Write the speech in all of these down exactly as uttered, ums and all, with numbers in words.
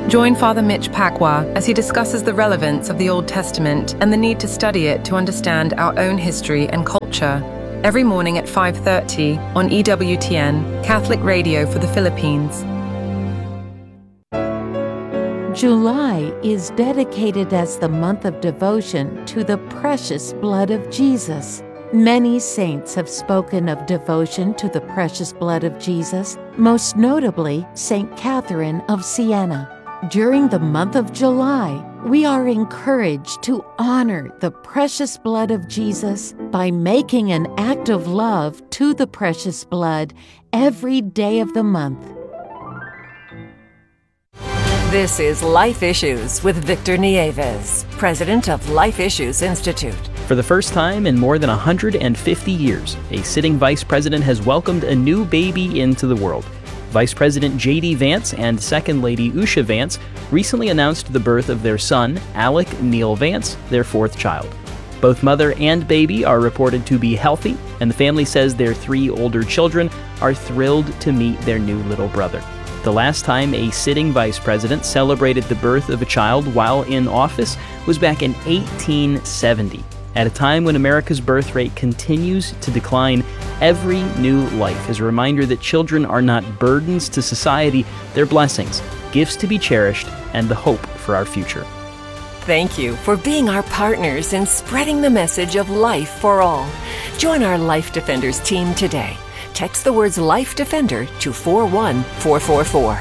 Join Father Mitch Pacwa as he discusses the relevance of the Old Testament and the need to study it to understand our own history and culture. Every morning at five thirty on E W T N, Catholic Radio for the Philippines. July is dedicated as the month of devotion to the precious blood of Jesus. Many saints have spoken of devotion to the precious blood of Jesus, most notably Saint Catherine of Siena. During the month of July, we are encouraged to honor the precious blood of Jesus by making an act of love to the precious blood every day of the month. This is Life Issues with Victor Nieves, president of Life Issues Institute. For the first time in more than one hundred fifty years, a sitting vice president has welcomed a new baby into the world. Vice President J D Vance and Second Lady Usha Vance recently announced the birth of their son, Alec Neil Vance, their fourth child. Both mother and baby are reported to be healthy, and the family says their three older children are thrilled to meet their new little brother. The last time a sitting vice president celebrated the birth of a child while in office was back in eighteen seventy. At a time when America's birth rate continues to decline, every new life is a reminder that children are not burdens to society, they're blessings, gifts to be cherished, and the hope for our future. Thank you for being our partners in spreading the message of life for all. Join our Life Defenders team today. Text the words Life Defender to four one four four four.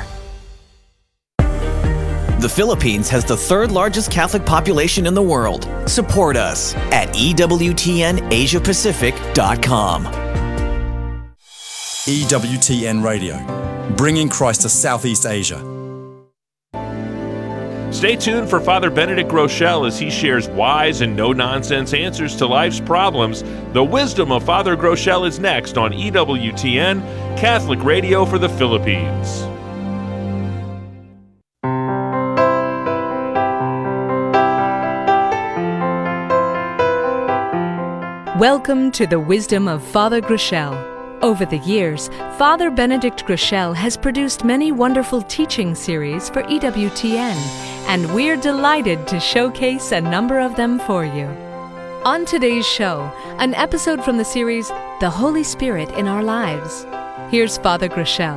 The Philippines has the third largest Catholic population in the world. Support us at E W T N Asia Pacific dot com. E W T N Radio, bringing Christ to Southeast Asia. Stay tuned for Father Benedict Groeschel as he shares wise and no-nonsense answers to life's problems. The wisdom of Father Groeschel is next on E W T N, Catholic Radio for the Philippines. Welcome to the Wisdom of Father Groeschel. Over the years, Father Benedict Groeschel has produced many wonderful teaching series for E W T N, and we're delighted to showcase a number of them for you. On today's show, an episode from the series, The Holy Spirit in Our Lives. Here's Father Groeschel.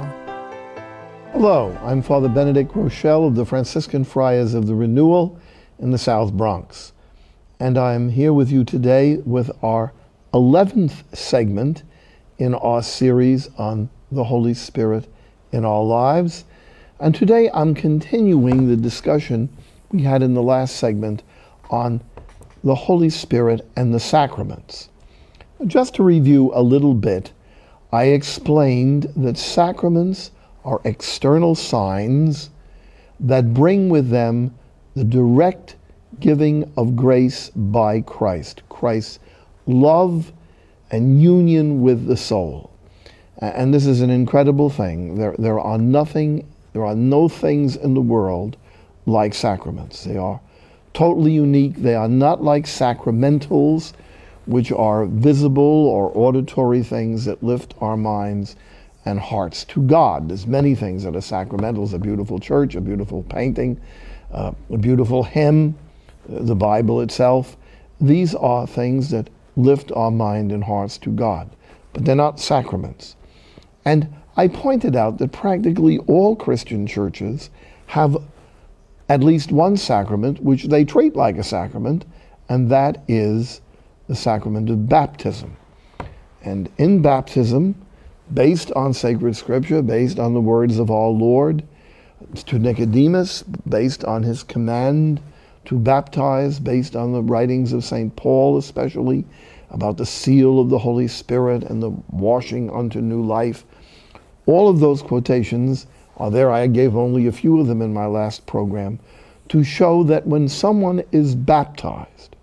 Hello, I'm Father Benedict Groeschel of the Franciscan Friars of the Renewal in the South Bronx. And I'm here with you today with our eleventh segment in our series on the Holy Spirit in our lives. And today I'm continuing the discussion we had in the last segment on the Holy Spirit and the sacraments. Just to review a little bit, I explained that sacraments are external signs that bring with them the direct giving of grace by Christ, Christ's love and union with the soul. And this is an incredible thing. There, there are nothing, there are no things in the world like sacraments. They are totally unique. They are not like sacramentals, which are visible or auditory things that lift our minds and hearts to God. There's many things that are sacramentals: a beautiful church, a beautiful painting, uh, a beautiful hymn, the Bible itself. These are things that lift our mind and hearts to God, but they're not sacraments. And I pointed out that practically all Christian churches have at least one sacrament which they treat like a sacrament, and that is the sacrament of baptism. And in baptism, based on sacred scripture, based on the words of our Lord to Nicodemus, based on his command to baptize, based on the writings of Saint Paul especially, about the seal of the Holy Spirit and the washing unto new life. All of those quotations are there. I gave only a few of them in my last program to show that when someone is baptized,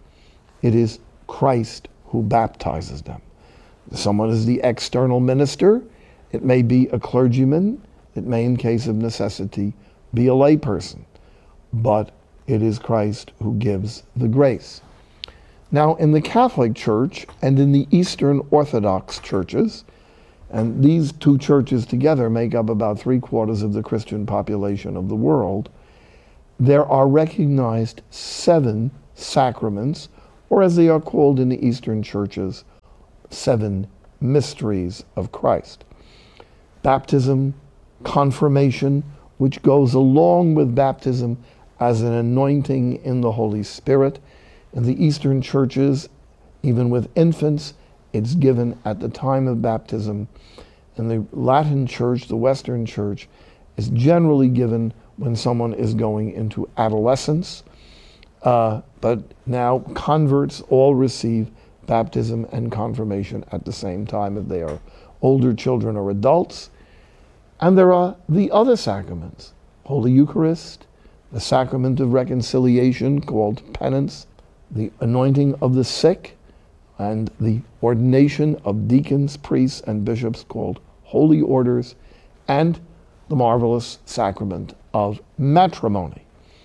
it is Christ who baptizes them. Someone is the external minister. It may be a clergyman. It may, in case of necessity, be a layperson. But it is Christ who gives the grace. Now, in the Catholic Church and in the Eastern Orthodox churches, and these two churches together make up about three quarters of the Christian population of the world, there are recognized seven sacraments, or as they are called in the Eastern churches, seven mysteries of Christ. Baptism, confirmation, which goes along with baptism as an anointing in the Holy Spirit. In the Eastern churches, even with infants, it's given at the time of baptism. In the Latin church, the Western church, is generally given when someone is going into adolescence. Uh, but now converts all receive baptism and confirmation at the same time if they are older children or adults. And there are the other sacraments, Holy Eucharist, the sacrament of reconciliation called penance, the anointing of the sick, and the ordination of deacons, priests, and bishops called holy orders, and the marvelous sacrament of matrimony,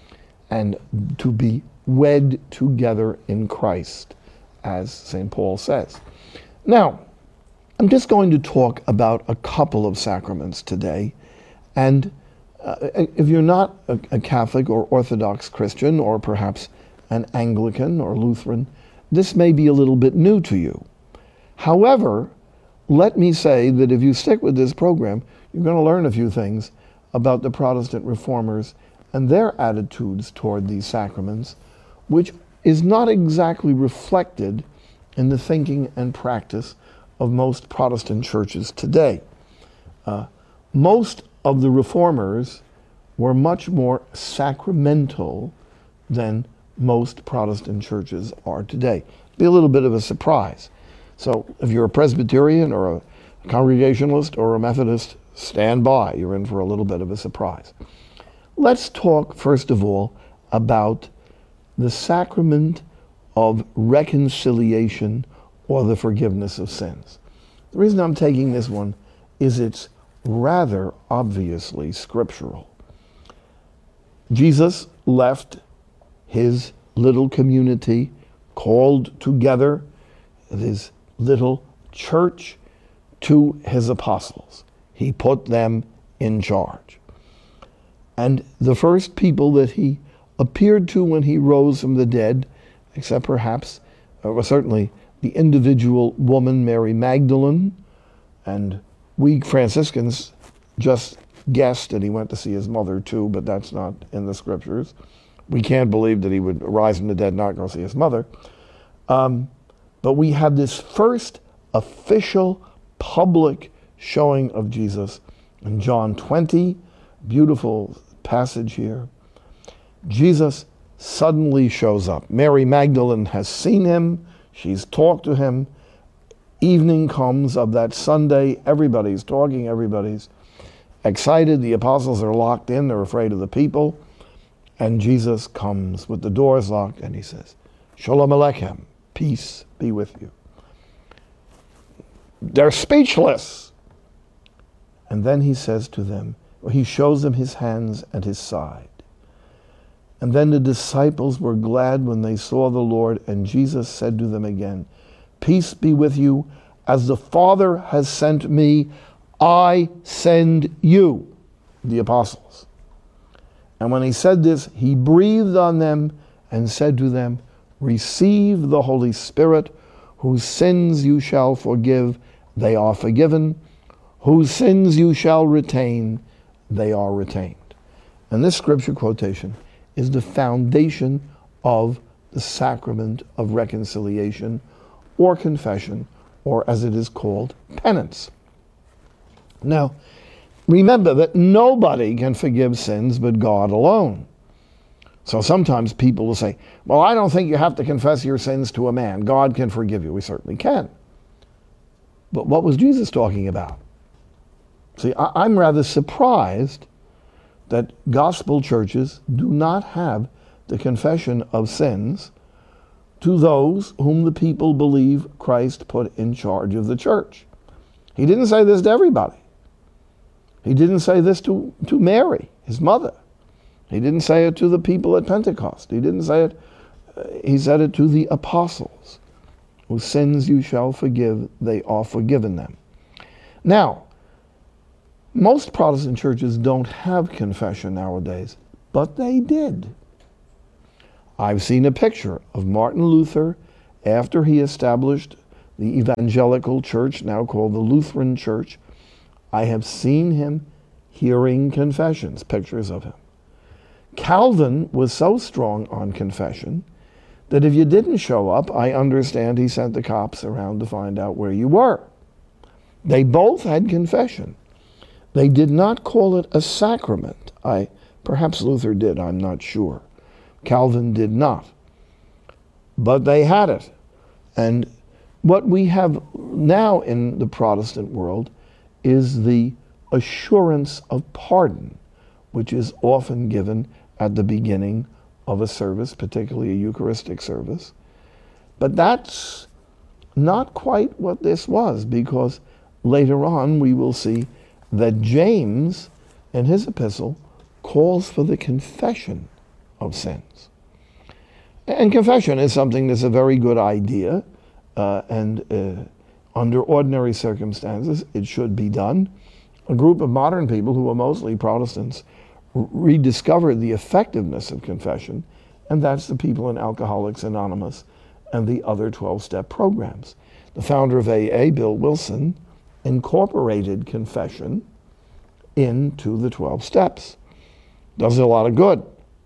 and to be wed together in Christ, as Saint Paul says. Now, I'm just going to talk about a couple of sacraments today, and uh, if you're not a, a Catholic or Orthodox Christian, or perhaps an Anglican or Lutheran, this may be a little bit new to you. However, let me say that if you stick with this program, you're going to learn a few things about the Protestant reformers and their attitudes toward these sacraments, which is not exactly reflected in the thinking and practice of most Protestant churches today. Uh, most of the reformers were much more sacramental than most Protestant churches are today. Be a little bit of a surprise. So if you're a Presbyterian or a Congregationalist or a Methodist, stand by. You're in for a little bit of a surprise. Let's talk, first of all, about the sacrament of reconciliation or the forgiveness of sins. The reason I'm taking this one is it's rather obviously scriptural. Jesus left his little community called together, his little church, to his apostles. He put them in charge. And the first people that he appeared to when he rose from the dead, except perhaps, uh, well, certainly the individual woman Mary Magdalene, and we Franciscans just guessed that he went to see his mother too, but that's not in the scriptures. We can't believe that he would rise from the dead and not go see his mother. Um, but we have this first official public showing of Jesus in John twenty, beautiful passage here. Jesus suddenly shows up. Mary Magdalene has seen him. She's talked to him. Evening comes of that Sunday. Everybody's talking. Everybody's excited. The apostles are locked in. They're afraid of the people. And Jesus comes with the doors locked and he says, Shalom Aleichem, peace be with you. They're speechless. And then he says to them, he shows them his hands and his side. And then the disciples were glad when they saw the Lord, and Jesus said to them again, peace be with you. As the Father has sent me, I send you, the apostles. And when he said this, he breathed on them and said to them, receive the Holy Spirit, whose sins you shall forgive, they are forgiven. Whose sins you shall retain, they are retained. And this scripture quotation is the foundation of the sacrament of reconciliation or confession, or as it is called, penance. Now, remember that nobody can forgive sins but God alone. So sometimes people will say, well, I don't think you have to confess your sins to a man. God can forgive you. We certainly can. But what was Jesus talking about? See, I- I'm rather surprised that gospel churches do not have the confession of sins to those whom the people believe Christ put in charge of the church. He didn't say this to everybody. He didn't say this to, to Mary, his mother. He didn't say it to the people at Pentecost. He didn't say it, uh, he said it to the apostles. Whose sins you shall forgive, they are forgiven them. Now, most Protestant churches don't have confession nowadays, but they did. I've seen a picture of Martin Luther after he established the evangelical church, now called the Lutheran Church. I have seen him hearing confessions, pictures of him. Calvin was so strong on confession that if you didn't show up, I understand he sent the cops around to find out where you were. They both had confession. They did not call it a sacrament. I, perhaps Luther did, I'm not sure. Calvin did not. But they had it. And what we have now in the Protestant world is the assurance of pardon, which is often given at the beginning of a service, particularly a Eucharistic service. But that's not quite what this was, because later on we will see that James, in his epistle, calls for the confession of sins. And confession is something that's a very good idea, uh, and uh, under ordinary circumstances, it should be done. A group of modern people who are mostly Protestants rediscovered the effectiveness of confession, and that's the people in Alcoholics Anonymous and the other twelve-step programs. The founder of A A, Bill Wilson, incorporated confession into the twelve steps. Does a lot of good.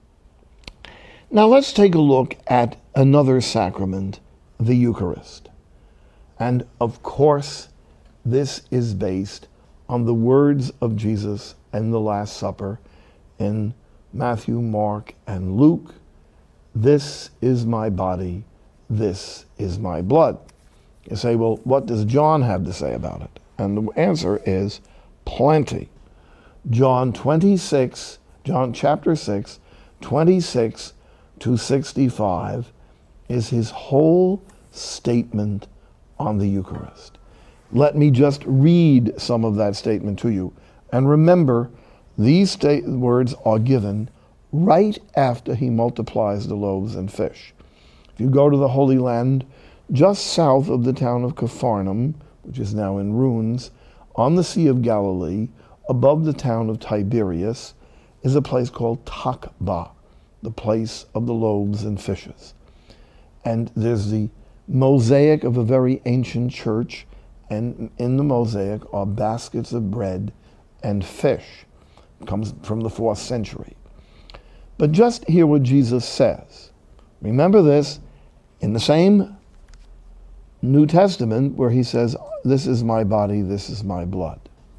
Now let's take a look at another sacrament, the Eucharist. And of course, this is based on the words of Jesus in the Last Supper in Matthew, Mark, and Luke. This is my body, this is my blood. You say, well, what does John have to say about it? And the answer is plenty. John twenty-six, John chapter six, twenty-six to sixty-five is his whole statement on the Eucharist. Let me just read some of that statement to you. And remember, these sta- words are given right after he multiplies the loaves and fish. If you go to the Holy Land, just south of the town of Capharnaum, which is now in ruins, on the Sea of Galilee, above the town of Tiberias, is a place called Takba, the place of the loaves and fishes. And there's the mosaic of a very ancient church, and in the mosaic are baskets of bread and fish. It comes from the fourth century. But just hear what Jesus says. Remember this in the same New Testament where he says, this is my body, this is my blood.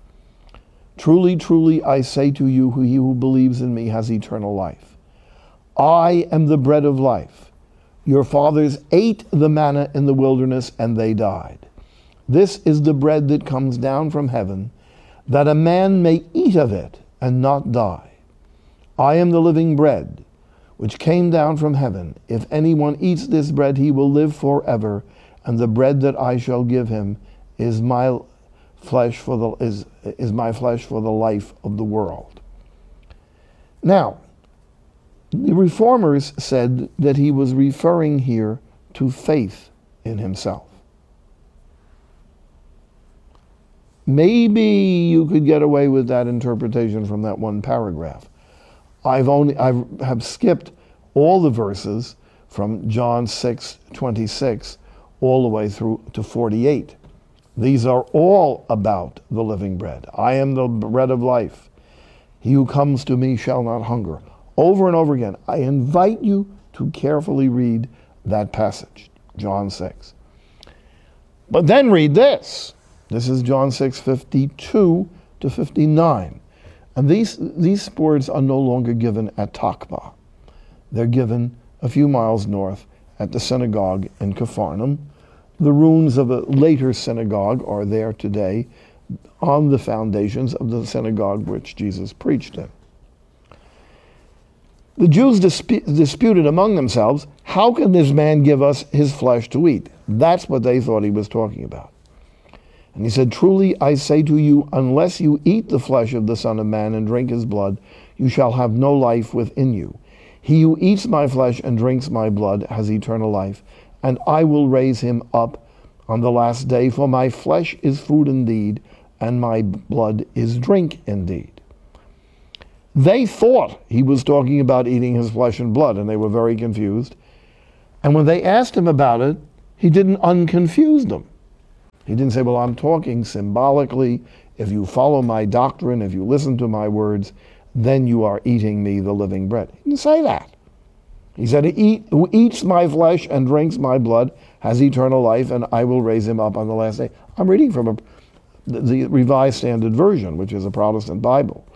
Truly, truly, I say to you, he who believes in me has eternal life. I am the bread of life. Your fathers ate the manna in the wilderness and they died. This is the bread that comes down from heaven, that a man may eat of it and not die. I am the living bread, which came down from heaven. If anyone eats this bread, he will live forever, and the bread that I shall give him is my flesh for the is, is my flesh for the life of the world. Now, the Reformers said that he was referring here to faith in himself. Maybe you could get away with that interpretation from that one paragraph. I've only I have skipped all the verses from John six twenty-six all the way through to forty-eight. These are all about the living bread. I am the bread of life. He who comes to me shall not hunger. Over and over again, I invite you to carefully read that passage, John six. But then read this. This is John six fifty-two to fifty-nine. And these, these words are no longer given at Takba. They're given a few miles north at the synagogue in Capharnaum. The ruins of a later synagogue are there today on the foundations of the synagogue which Jesus preached in. The Jews disp- disputed among themselves, how can this man give us his flesh to eat? That's what they thought he was talking about. And he said, truly I say to you, unless you eat the flesh of the Son of Man and drink his blood, you shall have no life within you. He who eats my flesh and drinks my blood has eternal life, and I will raise him up on the last day, for my flesh is food indeed, and my blood is drink indeed. They thought he was talking about eating his flesh and blood, and they were very confused. And when they asked him about it, he didn't unconfuse them. He didn't say, well, I'm talking symbolically. If you follow my doctrine, if you listen to my words, then you are eating me, the living bread. He didn't say that. He said, Eat, who eats my flesh and drinks my blood has eternal life, and I will raise him up on the last day. I'm reading from a, the Revised Standard Version, which is a Protestant Bible.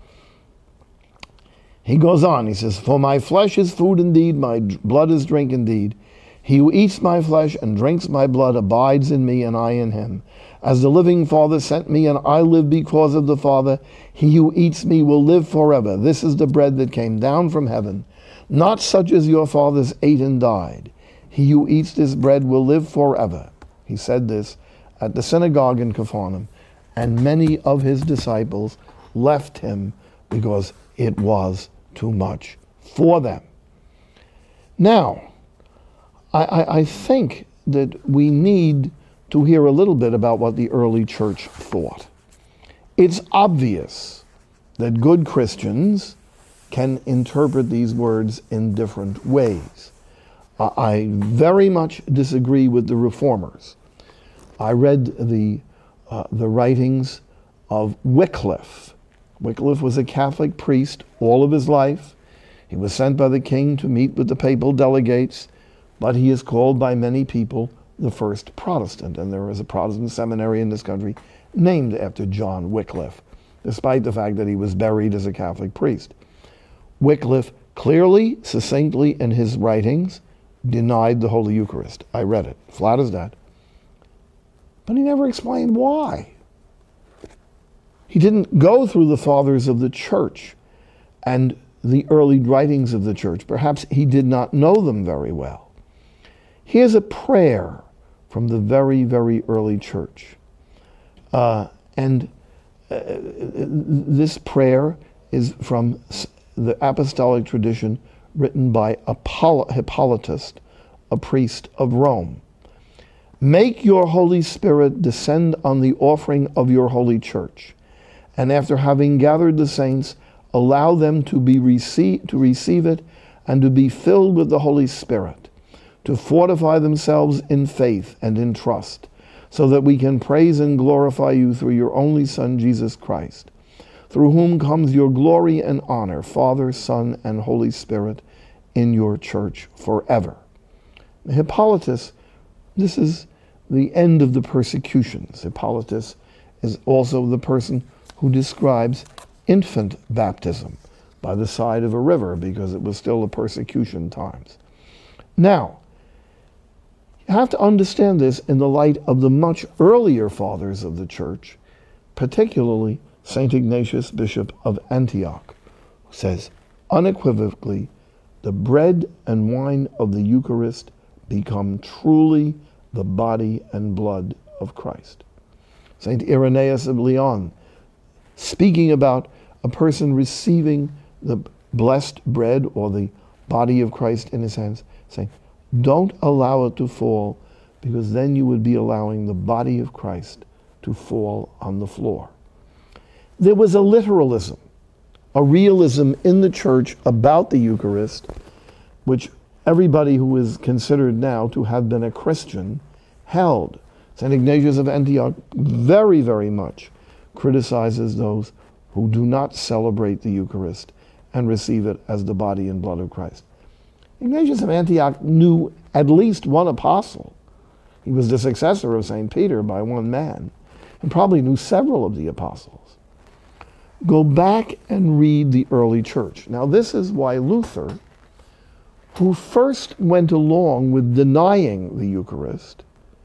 He goes on, he says, for my flesh is food indeed, my blood is drink indeed. He who eats my flesh and drinks my blood abides in me, and I in him. As the living Father sent me, and I live because of the Father, he who eats me will live forever. This is the bread that came down from heaven, not such as your fathers ate and died. He who eats this bread will live forever. He said this at the synagogue in Capharnaum, and many of his disciples left him because it was too much for them. Now, I, I, I think that we need to hear a little bit about what the early church thought. It's obvious that good Christians can interpret these words in different ways. Uh, I very much disagree with the reformers. I read the, uh, the writings of Wycliffe. Wycliffe was a Catholic priest all of his life. He was sent by the king to meet with the papal delegates, but he is called by many people the first Protestant, and there is a Protestant seminary in this country named after John Wycliffe, despite the fact that he was buried as a Catholic priest. Wycliffe clearly, succinctly in his writings, denied the Holy Eucharist. I read it, flat as that. But he never explained why. He didn't go through the fathers of the church and the early writings of the church. Perhaps he did not know them very well. Here's a prayer from the very, very early church. Uh, and uh, this prayer is from the apostolic tradition written by Hippolytus, a priest of Rome. Make your Holy Spirit descend on the offering of your holy church, and after having gathered the saints, allow them to be receive, to receive it and to be filled with the Holy Spirit, to fortify themselves in faith and in trust, so that we can praise and glorify you through your only Son, Jesus Christ, through whom comes your glory and honor, Father, Son, and Holy Spirit, in your church forever. Hippolytus, this is the end of the persecutions. Hippolytus is also the person who describes infant baptism by the side of a river, because it was still the persecution times. Now, you have to understand this in the light of the much earlier fathers of the church, particularly Saint Ignatius, Bishop of Antioch, who says unequivocally, the bread and wine of the Eucharist become truly the body and blood of Christ. Saint Irenaeus of Lyon, speaking about a person receiving the blessed bread or the body of Christ in his hands, saying, don't allow it to fall, because then you would be allowing the body of Christ to fall on the floor. There was a literalism, a realism in the church about the Eucharist, which everybody who is considered now to have been a Christian held. Saint Ignatius of Antioch very, very much criticizes those who do not celebrate the Eucharist and receive it as the body and blood of Christ. Ignatius of Antioch knew at least one apostle. He was the successor of Saint Peter by one man, and probably knew several of the apostles. Go back and read the early church. Now, this is why Luther, who first went along with denying the Eucharist,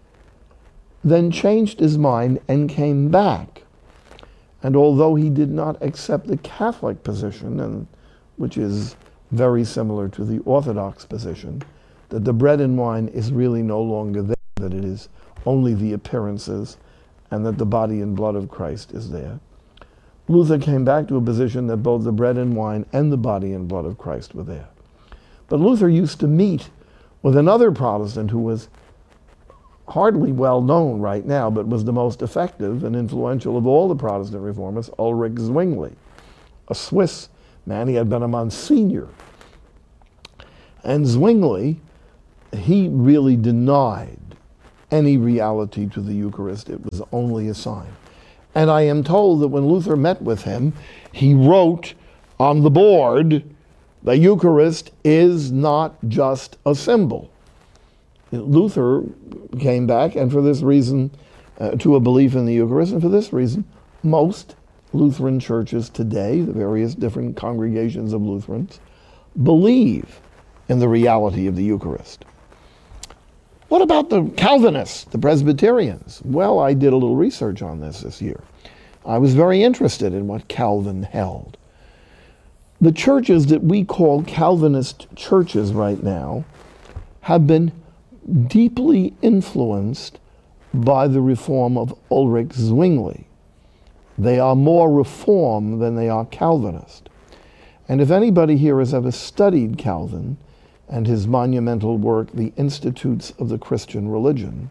then changed his mind and came back. And although he did not accept the Catholic position, and which is very similar to the Orthodox position, that the bread and wine is really no longer there, that it is only the appearances, and that the body and blood of Christ is there, Luther came back to a position that both the bread and wine and the body and blood of Christ were there. But Luther used to meet with another Protestant who was hardly well known right now, but was the most effective and influential of all the Protestant reformers, Ulrich Zwingli, a Swiss man. He had been a Monsignor. And Zwingli, he really denied any reality to the Eucharist. It was only a sign. And I am told that when Luther met with him, he wrote on the board, the Eucharist is not just a symbol. Luther came back, and for this reason, uh, to a belief in the Eucharist, and for this reason, most Lutheran churches today, the various different congregations of Lutherans, believe in the reality of the Eucharist. What about the Calvinists, the Presbyterians? Well, I did a little research on this this year. I was very interested in what Calvin held. The churches that we call Calvinist churches right now have been deeply influenced by the reform of Ulrich Zwingli. They are more Reform than they are Calvinist. And if anybody here has ever studied Calvin and his monumental work, The Institutes of the Christian Religion,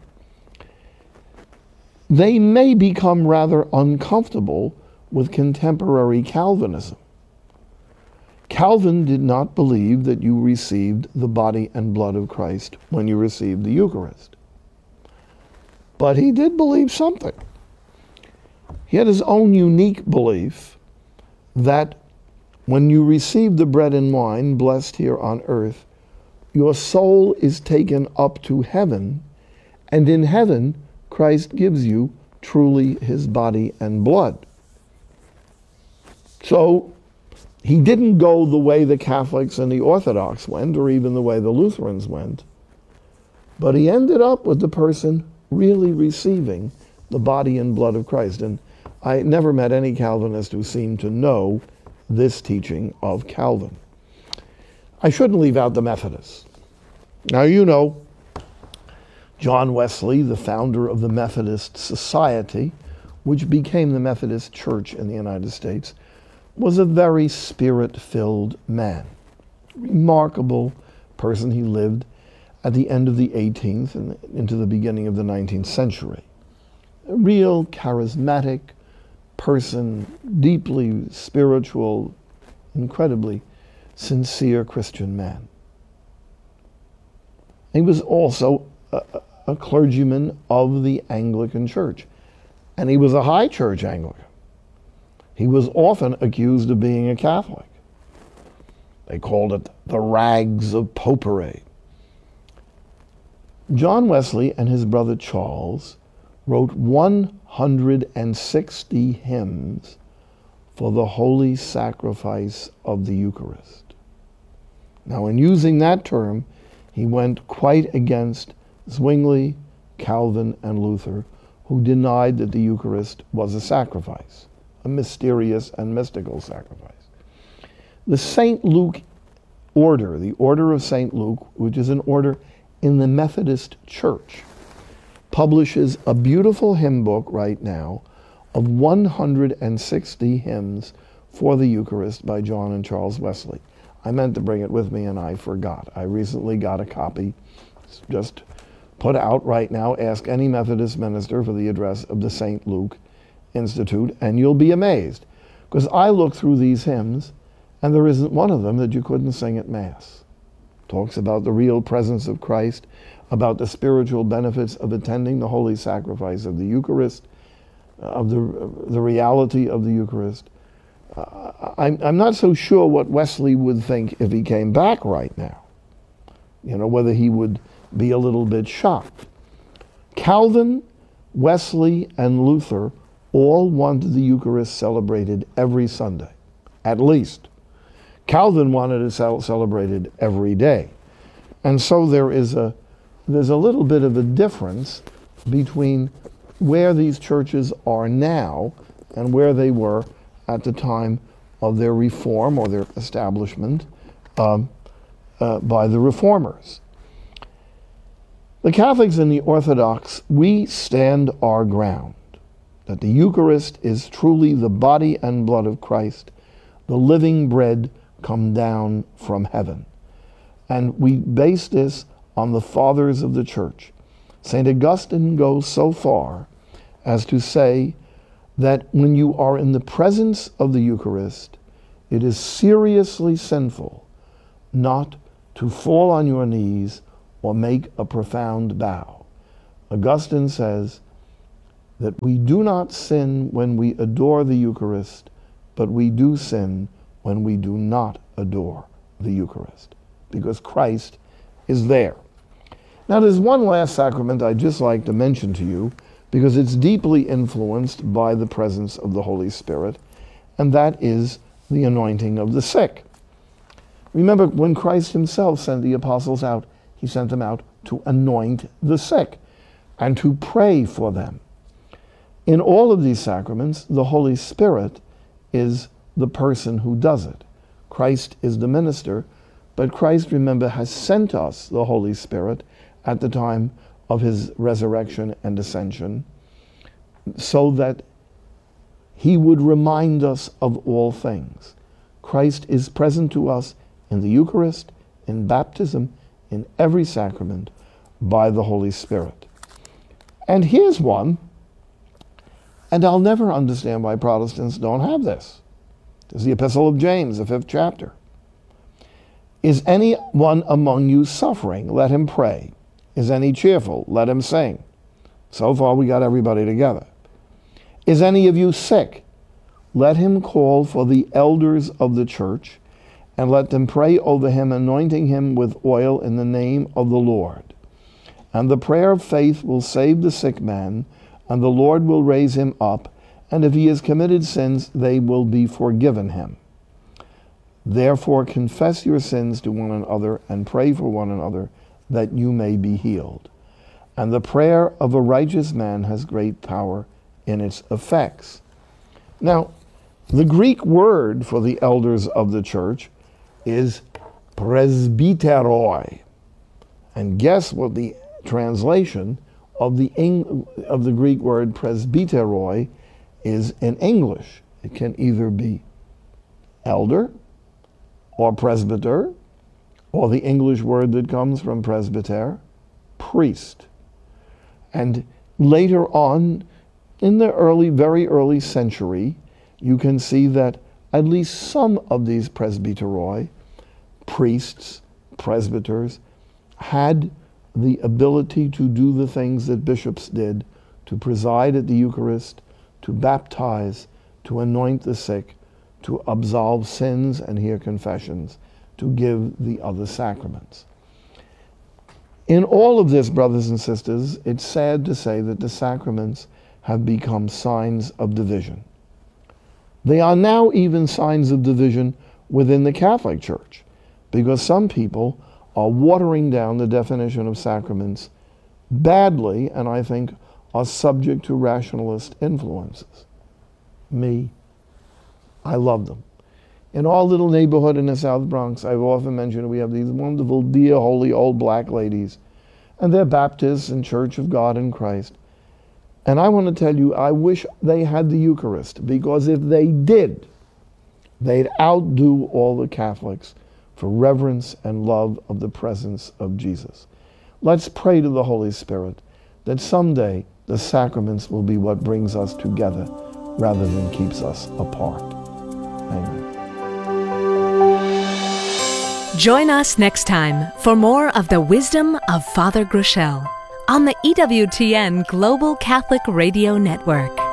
they may become rather uncomfortable with contemporary Calvinism. Calvin did not believe that you received the body and blood of Christ when you received the Eucharist. But he did believe something. He had his own unique belief that when you receive the bread and wine blessed here on earth, your soul is taken up to heaven, and in heaven, Christ gives you truly his body and blood. So, he didn't go the way the Catholics and the Orthodox went, or even the way the Lutherans went, but he ended up with the person really receiving the body and blood of Christ. And I never met any Calvinist who seemed to know this teaching of Calvin. I shouldn't leave out the Methodists. Now, you know, John Wesley, the founder of the Methodist Society, which became the Methodist Church in the United States, was a very spirit-filled man. Remarkable person. He lived at the end of the eighteenth and into the beginning of the nineteenth century. A real charismatic person, deeply spiritual, incredibly sincere Christian man. He was also a, a clergyman of the Anglican Church, and he was a high church Anglican. He was often accused of being a Catholic. They called it the rags of popery. John Wesley and his brother Charles wrote one hundred sixty hymns for the holy sacrifice of the Eucharist. Now, in using that term, he went quite against Zwingli, Calvin, and Luther, who denied that the Eucharist was a sacrifice, a mysterious and mystical sacrifice. The Saint Luke order, the Order of Saint Luke, which is an order in the Methodist Church, publishes a beautiful hymn book right now of one hundred sixty hymns for the Eucharist by John and Charles Wesley. I meant to bring it with me and I forgot. I recently got a copy. It's just put out right now. Ask any Methodist minister for the address of the Saint Luke Institute, and you'll be amazed. Because I looked through these hymns, and there isn't one of them that you couldn't sing at Mass. Talks about the real presence of Christ, about the spiritual benefits of attending the holy sacrifice of the Eucharist, of the, the reality of the Eucharist. Uh, I'm, I'm not so sure what Wesley would think if he came back right now. You know, whether he would be a little bit shocked. Calvin, Wesley, and Luther all wanted the Eucharist celebrated every Sunday, at least. Calvin wanted it celebrated every day. And so there is a, there's a little bit of a difference between where these churches are now and where they were at the time of their reform or their establishment um, uh, by the reformers. The Catholics and the Orthodox, we stand our ground that the Eucharist is truly the body and blood of Christ, the living bread come down from heaven. And we base this on the fathers of the church, Saint Augustine goes so far as to say that when you are in the presence of the Eucharist, it is seriously sinful not to fall on your knees or make a profound bow. Augustine says that we do not sin when we adore the Eucharist, but we do sin when we do not adore the Eucharist, because Christ is there. Now, there's one last sacrament I'd just like to mention to you, because it's deeply influenced by the presence of the Holy Spirit, and that is the anointing of the sick. Remember, when Christ himself sent the apostles out, he sent them out to anoint the sick and to pray for them. In all of these sacraments, the Holy Spirit is the person who does it. Christ is the minister, but Christ, remember, has sent us the Holy Spirit at the time of his resurrection and ascension, so that he would remind us of all things. Christ is present to us in the Eucharist, in baptism, in every sacrament, by the Holy Spirit. And here's one, and I'll never understand why Protestants don't have this. This is the Epistle of James, the fifth chapter. Is anyone among you suffering? Let him pray. Is any cheerful? Let him sing. So far, we got everybody together. Is any of you sick? Let him call for the elders of the church, and let them pray over him, anointing him with oil in the name of the Lord. And the prayer of faith will save the sick man, and the Lord will raise him up, and if he has committed sins, they will be forgiven him. Therefore confess your sins to one another, and pray for one another, that you may be healed. And the prayer of a righteous man has great power in its effects. Now, the Greek word for the elders of the church is presbyteroi. And guess what the translation of the, Eng- of the Greek word presbyteroi is in English? It can either be elder or presbyter, or the English word that comes from presbyter, priest. And later on, in the early, very early century, you can see that at least some of these presbyteroi, priests, presbyters, had the ability to do the things that bishops did, to preside at the Eucharist, to baptize, to anoint the sick, to absolve sins and hear confessions, to give the other sacraments. In all of this, brothers and sisters, it's sad to say that the sacraments have become signs of division. They are now even signs of division within the Catholic Church, because some people are watering down the definition of sacraments badly, and I think are subject to rationalist influences. Me, I love them. In our little neighborhood in the South Bronx, I've often mentioned we have these wonderful, dear, holy, old black ladies, and they're Baptists and Church of God in Christ. And I want to tell you, I wish they had the Eucharist, because if they did, they'd outdo all the Catholics for reverence and love of the presence of Jesus. Let's pray to the Holy Spirit that someday the sacraments will be what brings us together rather than keeps us apart. Amen. Join us next time for more of the wisdom of Father Groeschel on the E W T N Global Catholic Radio Network.